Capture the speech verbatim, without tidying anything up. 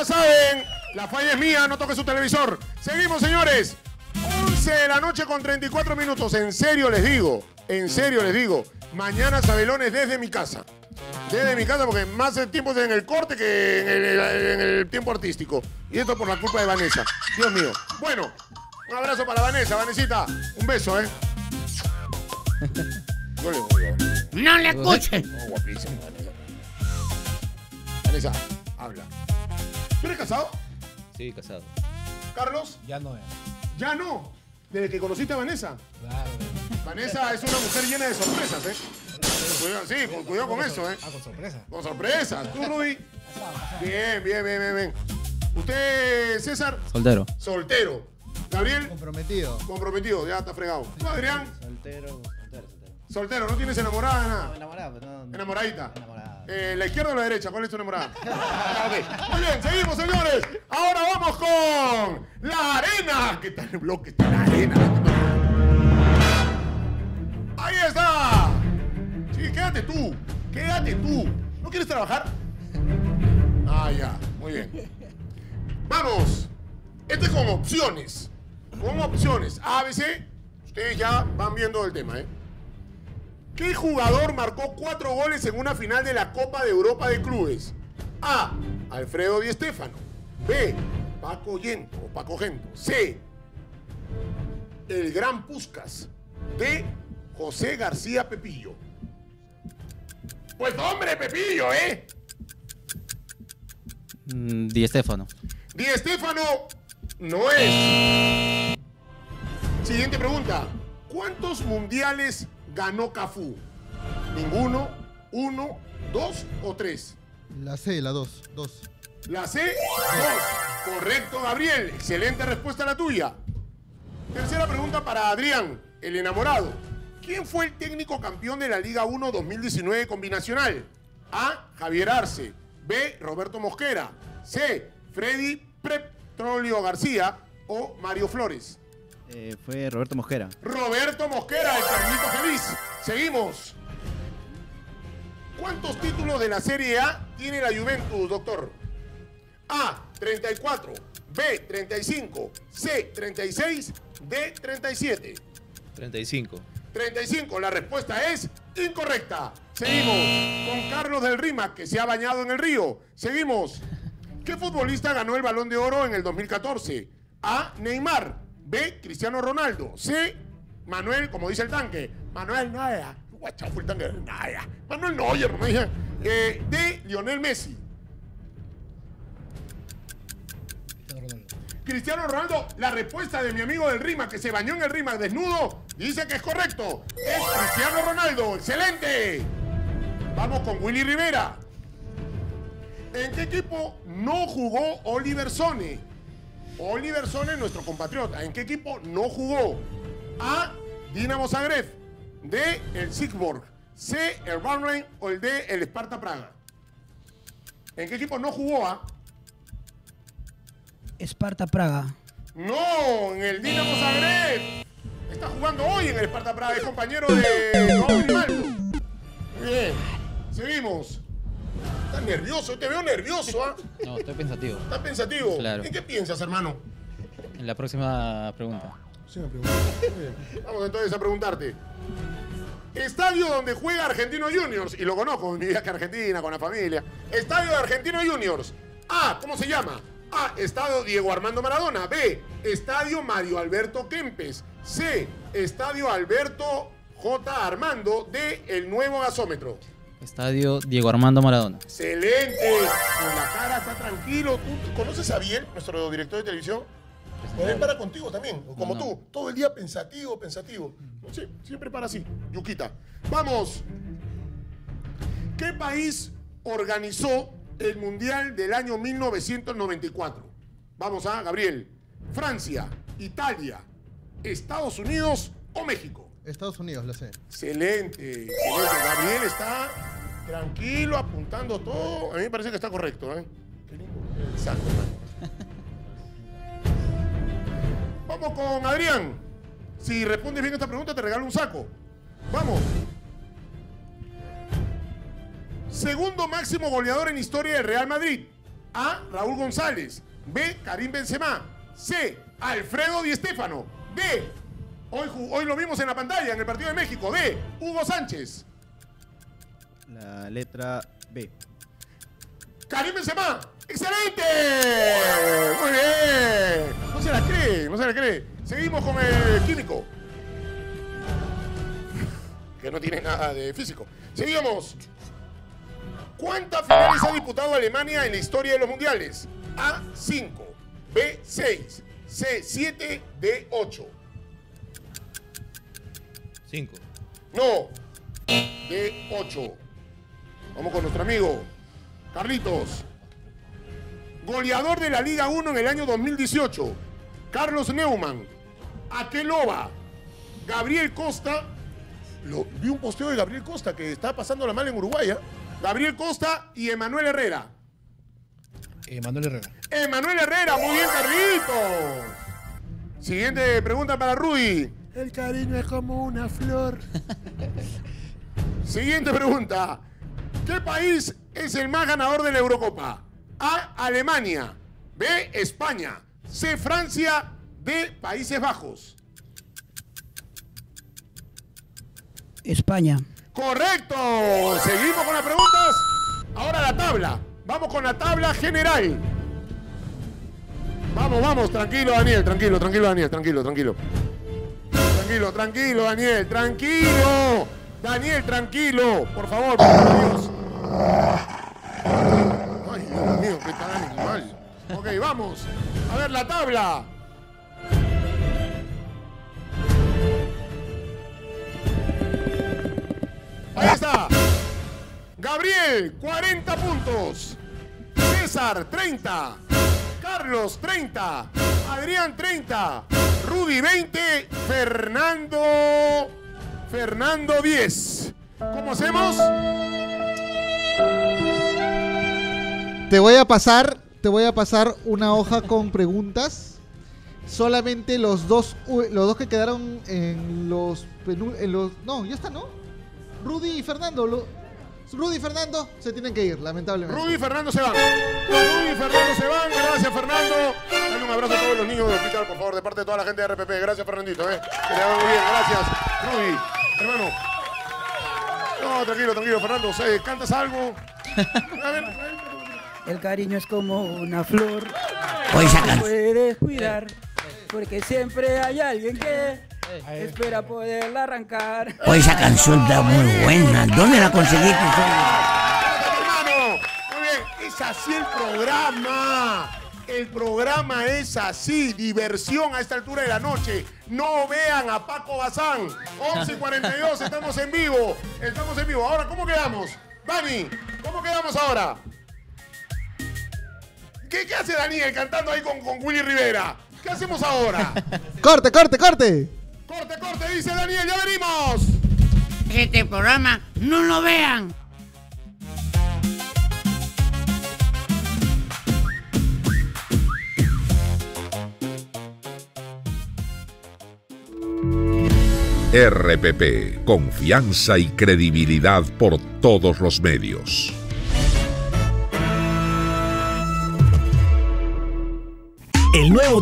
ya saben, la falla es mía, no toque su televisor. Seguimos, señores. once de la noche con treinta y cuatro minutos. En serio les digo, en serio les digo. Mañana Sabelones desde mi casa. Desde mi casa porque más el tiempo es en el corte que en el, en el tiempo artístico. Y esto por la culpa de Vanessa. Dios mío. Bueno, un abrazo para Vanessa. Vanesita, un beso, ¿eh? Yo le voy a... ¡No le escuche! Oh, guapísima, Vanessa. Vanessa, habla. ¿Tú eres casado? Sí, casado. ¿Carlos? Ya no es. Ya no. Desde que conociste a Vanessa. Claro. Vanessa es una mujer llena de sorpresas, ¿eh? Cuidado, sí, con, cuidado con eso, ¿eh? Ah, con sorpresa. Con sorpresas. ¿Tú, Rudy? Bien, bien, bien, bien, bien. ¿Usted, César? Soltero. Soltero. ¿Gabriel? Comprometido. Comprometido, ya está fregado. ¿Tú, Adrián? Soltero, soltero, soltero. Soltero, ¿no tienes enamorada nada? No, enamorado, pero no. ¿Enamoradita? Enamorada. Eh, ¿La izquierda o la derecha? ¿Cuál es tu enamorada? Ah, ok. Muy bien, seguimos, señores. Ahora vamos con la arena. ¿Qué tal el bloque? Está la arena. Ahí está. Sí, quédate tú. Quédate tú. ¿No quieres trabajar? Ah, ya. Muy bien. Vamos. Este es con opciones. Con opciones. A, B, C. Ustedes ya van viendo el tema, ¿eh? ¿Qué jugador marcó cuatro goles en una final de la Copa de Europa de Clubes? A. Alfredo Di Stéfano. B. Paco Gento o Paco Gento. C. El Gran Puskás. D. José García Pepillo. Pues hombre, Pepillo, ¿eh? Mm, Di Stéfano. Di Stéfano no es. Siguiente pregunta. ¿Cuántos mundiales ganó Cafú? ¿Ninguno, uno, dos o tres? La C, la dos, dos. La C, dos. Correcto, Gabriel. Excelente respuesta la tuya. Tercera pregunta para Adrián, el enamorado. ¿Quién fue el técnico campeón de la Liga uno dos mil diecinueve combinacional? A. Javier Arce. B. Roberto Mosquera. C. Freddy Petrolio García o Mario Flores. Eh, fue Roberto Mosquera. Roberto Mosquera, el carnito feliz. Seguimos. ¿Cuántos títulos de la Serie A tiene la Juventus, doctor? A, treinta y cuatro. B, treinta y cinco. C, treinta y seis. D, treinta y siete. treinta y cinco. treinta y cinco, la respuesta es incorrecta. Seguimos con Carlos del Rima, que se ha bañado en el río. Seguimos. ¿Qué futbolista ganó el Balón de Oro en el dos mil catorce? A, Neymar. B, Cristiano Ronaldo. C, Manuel, como dice el tanque, Manuel Neuer. Guachao, fue el tanque. Neuer. Manuel Neuer, no me dije. Eh, D, Lionel Messi. Cristiano Ronaldo, la respuesta de mi amigo del Rima, que se bañó en el Rima desnudo, dice que es correcto. Es Cristiano Ronaldo. ¡Excelente! Vamos con Willy Rivera. ¿En qué equipo no jugó Oliver Sone? Oliver Sone, nuestro compatriota. ¿En qué equipo no jugó? A, Dinamo Zagreb. D, el Siegburg. C, el Bahrein o el D, el Sparta Praga. ¿En qué equipo no jugó? A? Esparta Praga. No, en el Dinamo Zagreb. Está jugando hoy en el Sparta Praga. Es compañero de Raúl Grimaldo. Bien, seguimos. Estás nervioso, te veo nervioso, ¿ah? ¿eh? No, estoy pensativo. ¿Estás pensativo? Claro. ¿En qué piensas, hermano? En la próxima pregunta. Sí, me pregunto. Vamos entonces a preguntarte. Estadio donde juega Argentino Juniors, y lo conozco en mi viaje a Argentina con la familia. Estadio de Argentino Juniors. A, ¿cómo se llama? A, Estadio Diego Armando Maradona. B, Estadio Mario Alberto Kempes. C, Estadio Alberto J. Armando. D, el nuevo gasómetro. Estadio Diego Armando Maradona. Excelente. Con la cara está tranquilo. ¿Tú conoces a Biel, nuestro director de televisión? Pues él para contigo también, como No, no. tú. Todo el día pensativo, pensativo. Sí, siempre para así. Yuquita. Vamos. ¿Qué país organizó el Mundial del año mil novecientos noventa y cuatro? Vamos a Gabriel. Francia, Italia, Estados Unidos o México. Estados Unidos, la sé. Excelente, excelente. Gabriel está tranquilo, apuntando todo. A mí me parece que está correcto, ¿eh? Qué lindo. El saco, hermano. Vamos con Adrián. Si respondes bien esta pregunta, te regalo un saco. Vamos. Segundo máximo goleador en historia del Real Madrid. A. Raúl González. B. Karim Benzema. C. Alfredo Di Stéfano. D. Hoy, hoy lo vimos en la pantalla en el partido de México. D. Hugo Sánchez. La letra B. Karim Benzema. ¡Excelente! Muy bien. No se la cree, no se la cree. Seguimos con el químico, que no tiene nada de físico. Seguimos. ¿Cuántas finales ha disputado Alemania en la historia de los mundiales? A, cinco. B, seis. C, siete. D, ocho. cinco. No. D, ocho. Vamos con nuestro amigo Carlitos. Goleador de la Liga uno en el año dos mil dieciocho. Carlos Neumann. Akeloba. Gabriel Costa. Lo, vi un posteo de Gabriel Costa que está pasando la mal en Uruguay. ¿eh? Gabriel Costa y Emanuel Herrera. Emanuel Herrera. Emanuel Herrera, muy bien, Carlitos. Siguiente pregunta para Rudy. El cariño es como una flor. Siguiente pregunta. ¿Qué país es el más ganador de la Eurocopa? A, Alemania. B, España. C, Francia. D, Países Bajos. España. Correcto. Seguimos con las preguntas. Ahora la tabla. Vamos con la tabla general. Vamos, vamos. Tranquilo, Daniel. Tranquilo, tranquilo, Daniel. Tranquilo, tranquilo. Tranquilo, tranquilo, Daniel. Tranquilo. Daniel, tranquilo. Por favor, por Dios. Ay, Dios mío, qué tan animal. Ok, vamos. A ver la tabla. Ahí está. Gabriel, cuarenta puntos. César, treinta. Carlos, treinta. Adrián, treinta. Rudy, veinte. Fernando, Fernando, diez. ¿Cómo hacemos? Te voy a pasar, te voy a pasar una hoja con preguntas. Solamente los dos, los dos que quedaron en los, en los, no, ya está, ¿no? Rudy y Fernando, lo, Rudy y Fernando se tienen que ir, lamentablemente. Rudy y Fernando se van. Rudy y Fernando se van. Gracias, Fernando. Dale un abrazo a todos los niños del hospital, por favor, de parte de toda la gente de R P P. Gracias, Fernandito, eh. Que le haga muy bien. Gracias, Rudy. Hermano. No, tranquilo, tranquilo, Fernando. ¿Sí? ¿Cantas algo? A ver, a ver. El cariño es como una flor. Hoy sacan. Puedes cuidar, porque siempre hay alguien que espera poderla arrancar. Hoy esa canción está muy buena. ¿Dónde la conseguiste? Hermano, muy bien. Es así el programa. El programa es así. Diversión a esta altura de la noche. No vean a Paco Bazán. once y cuarenta y dos. Estamos en vivo. Estamos en vivo. Ahora, ¿cómo quedamos? Dani, ¿cómo quedamos ahora? ¿Qué, qué hace Daniel cantando ahí con, con Willy Rivera? ¿Qué hacemos ahora? ¡Corte, corte, corte! Corte, corte, dice Daniel, ya venimos. Este programa no lo vean. R P P, confianza y credibilidad por todos los medios. El nuevo